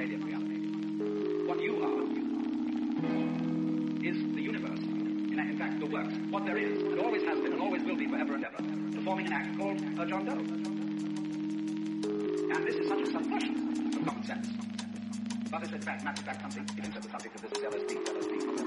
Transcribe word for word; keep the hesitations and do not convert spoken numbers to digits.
alien reality. What you are is the universe. In, in fact, the works. What there is, and always has been, and always will be forever and ever, performing an act called a John Doe. And this is such a subversion of common sense. But it's in fact, matter of fact, something, even so the subject of this is L S D, L S D.